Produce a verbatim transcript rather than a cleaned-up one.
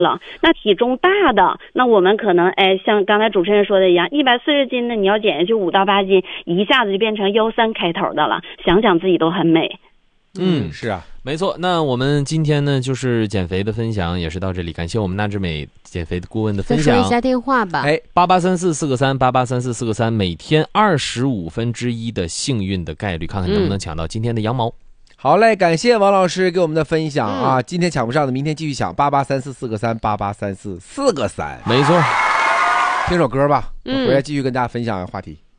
了。那体重大的，那我们可能哎，像刚才主持人说的一样，一百四十斤的你要减下去五到八斤，一下子就变成幺三开头的了，想想自己都很美。 嗯，是啊， 没错。那我们今天呢，就是减肥的分享也是到这里，感谢我们纳智美减肥的顾问的分享。 再说一下电话吧， 哎，八八三四四个三，八八三四四个三，每天二十五分之一的幸运的概率，看看能不能抢到今天的羊毛。嗯、 好嘞，感谢王老师给我们的分享啊！嗯、今天抢不上的，明天继续抢，八八三四四个三，八八三四四个三， 没错。 听首歌吧，我回来继续跟大家分享话题。